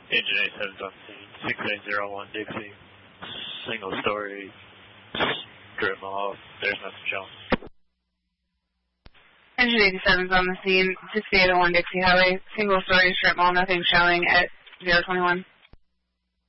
Engine 87's on scene, 6801 Dixie, single story, strip mall, there's nothing showing. Engine 87's on the scene, 6801 Dixie Highway, single story, strip mall, nothing showing at 021.